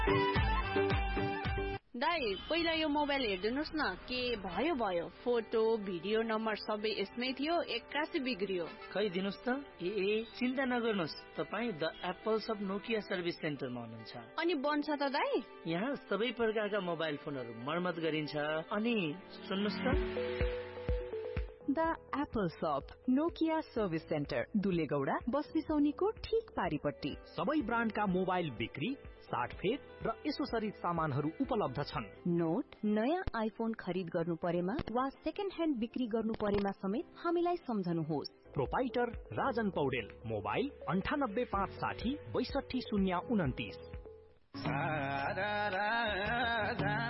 दाइ पहिला यो मोबाइल हेर्दिनुस् न के भयो भयो फोटो भिडियो नम्बर सबै यसमै थियो 81 बिग्रियो खै दिनुस् त चिन्ता नगर्नुस् तपाई द एप्पल शप नोकिया सर्भिस सेन्टरमा हुनुहुन्छ अनि बन्छ त दाइ यहाँ सबै प्रकारका मोबाइल फोनहरू मर्मत गरिन्छ अनि सुन्नुस् त द एप्पल शप नोकिया सर्भिस सेन्टर दुलेगौडा बस बिसौनीको ठीक पारिपट्टि सबै ब्रान्डका मोबाइल बिक्री साटफेर र एसोसरिज सामानहरू उपलब्ध छन् नोट नयाँ आइफोन खरिद गर्नु परेमा वा सेकेन्ड ह्यान्ड बिक्री गर्नु परेमा समेत हामीलाई सम्झनुहोस् प्रोपाइटर राजन पौडेल मोबाइल 9856 62029